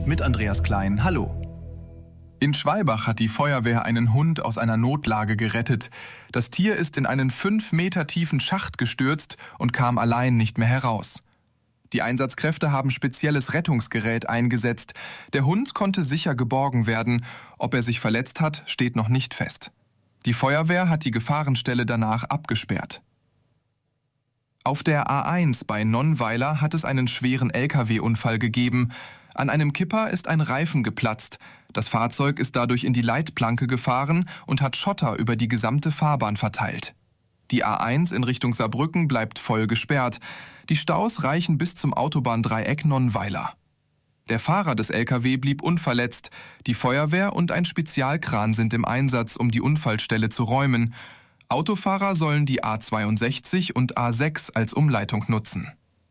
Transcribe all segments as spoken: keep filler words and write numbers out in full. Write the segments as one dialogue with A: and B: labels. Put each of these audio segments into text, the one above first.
A: mit Andreas Klein. Hallo. In Schwalbach hat die Feuerwehr einen Hund aus einer Notlage gerettet. Das Tier ist in einen fünf Meter tiefen Schacht gestürzt und kam allein nicht mehr heraus. Die Einsatzkräfte haben spezielles Rettungsgerät eingesetzt. Der Hund konnte sicher geborgen werden. Ob er sich verletzt hat, steht noch nicht fest. Die Feuerwehr hat die Gefahrenstelle danach abgesperrt. Auf der A eins bei Nonnweiler hat es einen schweren L K W-Unfall gegeben. An einem Kipper ist ein Reifen geplatzt. Das Fahrzeug ist dadurch in die Leitplanke gefahren und hat Schotter über die gesamte Fahrbahn verteilt. Die A eins in Richtung Saarbrücken bleibt voll gesperrt. Die Staus reichen bis zum Autobahndreieck Nonnweiler. Der Fahrer des L K W blieb unverletzt. Die Feuerwehr und ein Spezialkran sind im Einsatz, um die Unfallstelle zu räumen. Autofahrer sollen die A zweiundsechzig und A sechs als Umleitung nutzen.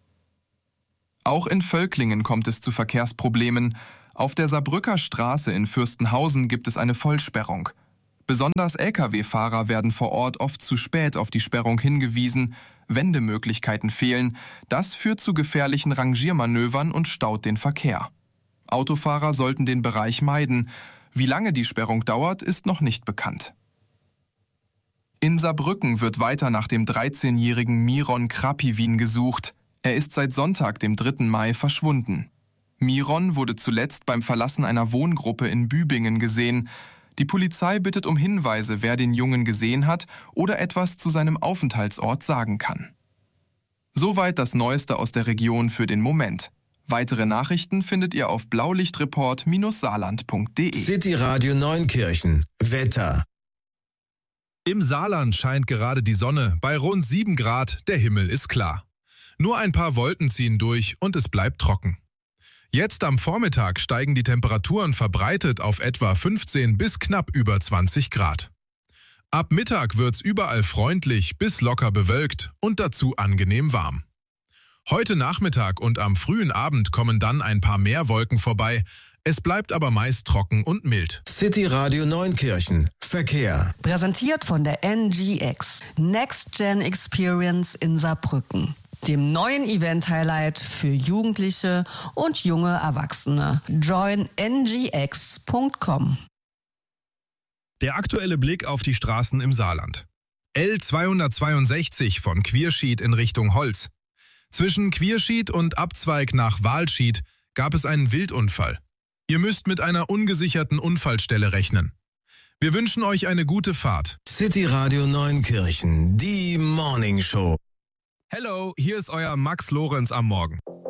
A: Auch in Völklingen kommt es zu Verkehrsproblemen. Auf der Saarbrücker Straße in Fürstenhausen gibt es eine Vollsperrung. Besonders L K W-Fahrer werden vor Ort oft zu spät auf die Sperrung hingewiesen. Wendemöglichkeiten fehlen. Das führt zu gefährlichen Rangiermanövern und staut den Verkehr. Autofahrer sollten den Bereich meiden. Wie lange die Sperrung dauert, ist noch nicht bekannt. In Saarbrücken wird weiter nach dem dreizehnjährigen Miron Krapivin gesucht. Er ist seit Sonntag, dem dritten Mai, verschwunden. Miron wurde zuletzt beim Verlassen einer Wohngruppe in Bübingen gesehen. Die Polizei bittet um Hinweise, wer den Jungen gesehen hat oder etwas zu seinem Aufenthaltsort sagen kann. Soweit das Neueste aus der Region für den Moment. Weitere Nachrichten findet ihr auf blaulichtreport Saarland punkt de.
B: City Radio Neunkirchen. Wetter.
C: Im Saarland scheint gerade die Sonne, bei rund sieben Grad, der Himmel ist klar. Nur ein paar Wolken ziehen durch und es bleibt trocken. Jetzt am Vormittag steigen die Temperaturen verbreitet auf etwa fünfzehn bis knapp über zwanzig Grad. Ab Mittag wird's überall freundlich bis locker bewölkt und dazu angenehm warm. Heute Nachmittag und am frühen Abend kommen dann ein paar mehr Wolken vorbei. Es bleibt aber meist trocken und mild.
B: City Radio Neunkirchen. Verkehr.
D: Präsentiert von der N G X. Next Gen Experience in Saarbrücken. Dem neuen Event-Highlight für Jugendliche und junge Erwachsene. join n g x punkt com.
C: Der aktuelle Blick auf die Straßen im Saarland. L zweihundertzweiundsechzig von Quierschied in Richtung Holz. Zwischen Quierschied und Abzweig nach Wahlschied gab es einen Wildunfall. Ihr müsst mit einer ungesicherten Unfallstelle rechnen. Wir wünschen euch eine gute Fahrt.
B: City Radio Neunkirchen, die Morning Show.
C: Hello, hier ist euer Max Lorenz am Morgen.